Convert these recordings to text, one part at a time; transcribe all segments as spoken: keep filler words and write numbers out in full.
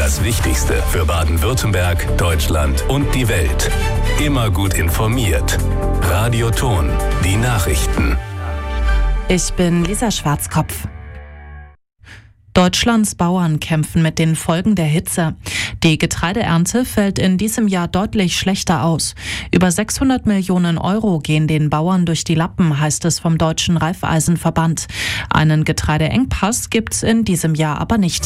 Das Wichtigste für Baden-Württemberg, Deutschland und die Welt. Immer gut informiert. Radio Ton, die Nachrichten. Ich bin Lisa Schwarzkopf. Deutschlands Bauern kämpfen mit den Folgen der Hitze. Die Getreideernte fällt in diesem Jahr deutlich schlechter aus. Über sechshundert Millionen Euro gehen den Bauern durch die Lappen, heißt es vom Deutschen Raiffeisenverband. Einen Getreideengpass gibt's in diesem Jahr aber nicht.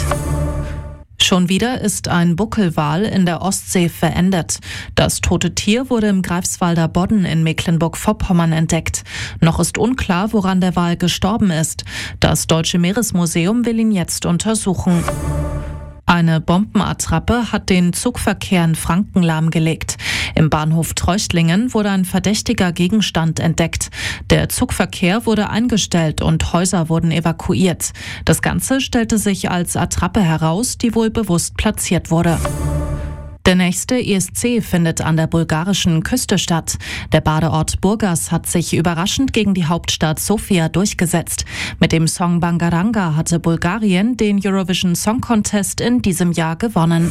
Schon wieder ist ein Buckelwal in der Ostsee verendet. Das tote Tier wurde im Greifswalder Bodden in Mecklenburg-Vorpommern entdeckt. Noch ist unklar, woran der Wal gestorben ist. Das Deutsche Meeresmuseum will ihn jetzt untersuchen. Eine Bombenattrappe hat den Zugverkehr in Franken lahmgelegt. Im Bahnhof Treuchtlingen wurde ein verdächtiger Gegenstand entdeckt. Der Zugverkehr wurde eingestellt und Häuser wurden evakuiert. Das Ganze stellte sich als Attrappe heraus, die wohl bewusst platziert wurde. Der nächste E S C findet an der bulgarischen Küste statt. Der Badeort Burgas hat sich überraschend gegen die Hauptstadt Sofia durchgesetzt. Mit dem Song Bangaranga hatte Bulgarien den Eurovision Song Contest in diesem Jahr gewonnen.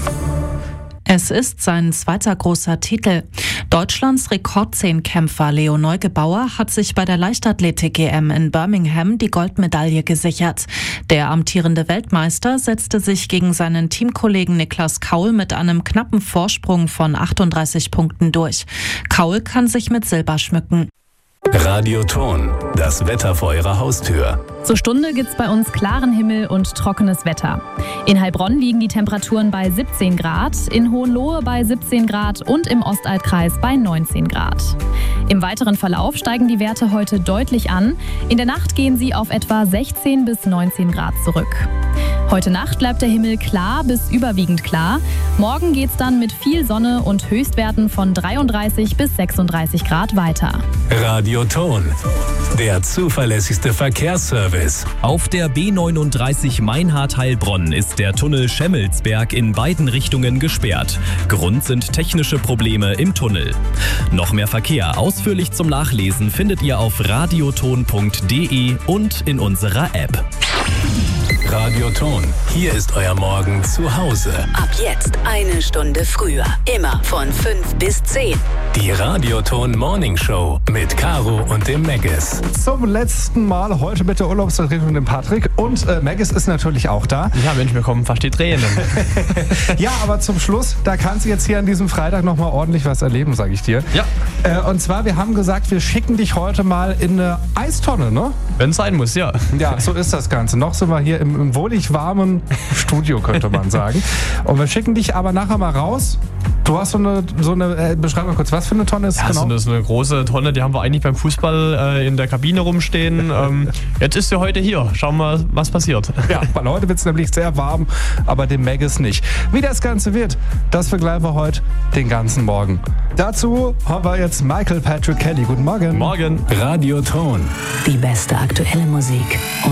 Es ist sein zweiter großer Titel. Deutschlands Rekordzehnkämpfer Leo Neugebauer hat sich bei der Leichtathletik-E M in Birmingham die Goldmedaille gesichert. Der amtierende Weltmeister setzte sich gegen seinen Teamkollegen Niklas Kaul mit einem knappen Vorsprung von achtunddreißig Punkten durch. Kaul kann sich mit Silber schmücken. Radio Ton, das Wetter vor Ihrer Haustür. Zur Stunde gibt's bei uns klaren Himmel und trockenes Wetter. In Heilbronn liegen die Temperaturen bei siebzehn Grad, in Hohenlohe bei siebzehn Grad und im Ostaltkreis bei neunzehn Grad. Im weiteren Verlauf steigen die Werte heute deutlich an. In der Nacht gehen sie auf etwa sechzehn bis neunzehn Grad zurück. Heute Nacht bleibt der Himmel klar bis überwiegend klar. Morgen geht's dann mit viel Sonne und Höchstwerten von dreiunddreißig bis sechsunddreißig Grad weiter. Radio Ton, der zuverlässigste Verkehrsservice. Auf der B neununddreißig Meinhard-Heilbronn ist der Tunnel Schemmelsberg in beiden Richtungen gesperrt. Grund sind technische Probleme im Tunnel. Noch mehr Verkehr ausführlich zum Nachlesen findet ihr auf radioton punkt de und in unserer App. Radio Ton, hier ist euer Morgen zu Hause. Ab jetzt eine Stunde früher. Immer von fünf bis zehn. Die Radio Ton Morning Show mit Caro und dem Maggis. Zum letzten Mal heute mit der Urlaubsvertretung dem Patrick. Und äh, Maggis ist natürlich auch da. Ja, Mensch, mir kommen fast die Tränen. Ja, aber zum Schluss, da kannst du jetzt hier an diesem Freitag nochmal ordentlich was erleben, sage ich dir. Ja. Äh, und zwar, wir haben gesagt, wir schicken dich heute mal in eine Eistonne, ne? Wenn es sein muss, ja. Ja, so ist das Ganze. Noch sind wir hier im, im wohlig warmen Studio, könnte man sagen. Und wir schicken dich aber nachher mal raus. Du hast so eine, so eine äh, beschreib mal kurz, was für eine Tonne ist ja, genau? So eine, so eine große Tonne, die haben wir eigentlich beim Fußball äh, in der Kabine rumstehen. ähm, jetzt ist sie heute hier. Schauen wir mal, was passiert. Ja, weil heute wird es nämlich sehr warm, aber dem Maggis nicht. Wie das Ganze wird, das vergleichen wir heute den ganzen Morgen. Dazu haben wir jetzt Michael Patrick Kelly. Guten Morgen. Morgen. Radio Ton. Die beste aktuelle Musik